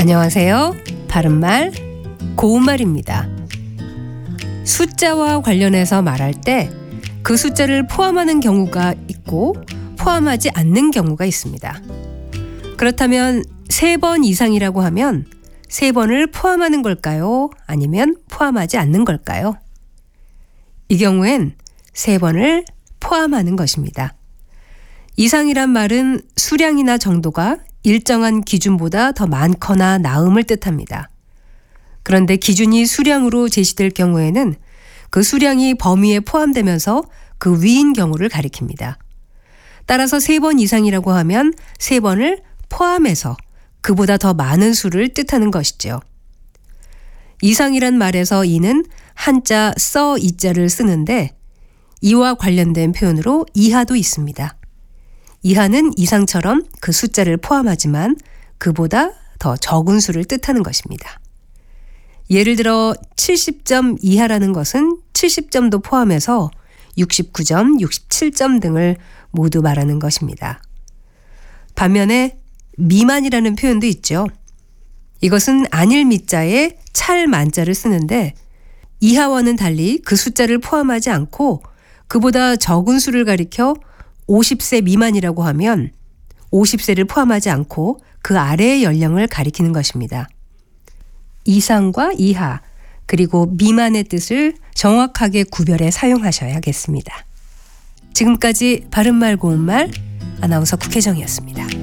안녕하세요. 바른말, 고운말입니다. 숫자와 관련해서 말할 때 그 숫자를 포함하는 경우가 있고 포함하지 않는 경우가 있습니다. 그렇다면 3번 이상이라고 하면 3번을 포함하는 걸까요? 아니면 포함하지 않는 걸까요? 이 경우엔 3번을 포함하는 것입니다. 이상이란 말은 수량이나 정도가 일정한 기준보다 더 많거나 나음을 뜻합니다. 그런데 기준이 수량으로 제시될 경우에는 그 수량이 범위에 포함되면서 그 위인 경우를 가리킵니다. 따라서 3번 이상이라고 하면 3번을 포함해서 그보다 더 많은 수를 뜻하는 것이죠. 이상이란 말에서 이는 한자 써 이자를 쓰는데 이와 관련된 표현으로 이하도 있습니다. 이하는 이상처럼 그 숫자를 포함하지만 그보다 더 적은 수를 뜻하는 것입니다. 예를 들어 70점 이하라는 것은 70점도 포함해서 69점, 67점 등을 모두 말하는 것입니다. 반면에 미만이라는 표현도 있죠. 이것은 안일 미자에 찰 만자를 쓰는데 이하와는 달리 그 숫자를 포함하지 않고 그보다 적은 수를 가리켜 50세 미만이라고 하면 50세를 포함하지 않고 그 아래의 연령을 가리키는 것입니다. 이상과 이하 그리고 미만의 뜻을 정확하게 구별해 사용하셔야겠습니다. 지금까지 바른말 고운말 아나운서 국혜정이었습니다.